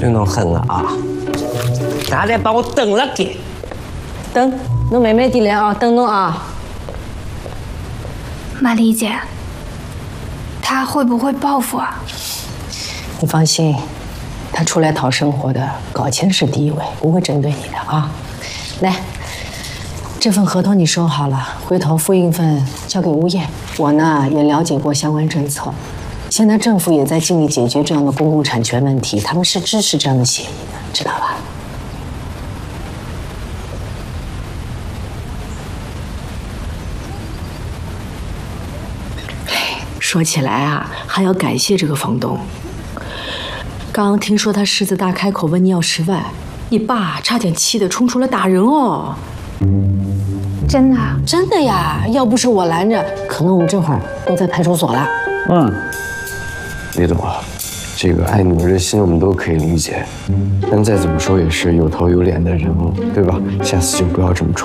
就弄狠了啊！大家把我等了给， 等，侬慢慢点来啊，等侬啊。 玛丽姐，他会不会报复啊？ 你放心，他出来讨生活的，搞钱是第一位，不会针对你的啊。来，这份合同你收好了，回头复印份交给物业。我呢也了解过相关政策，现在政府也在尽力解决这样的公共产权问题，他们是支持这样的协议的，知道吧？说起来啊，还要感谢这个房东。刚刚听说他狮子大开口问你要10万，你爸差点气得冲出来打人哦。 真的啊？ 真的呀，要不是我拦着，可能我们这会儿都在派出所了。 李总啊，这个爱女儿的心我们都可以理解，但再怎么说也是有头有脸的人物，对吧？下次就不要这么冲。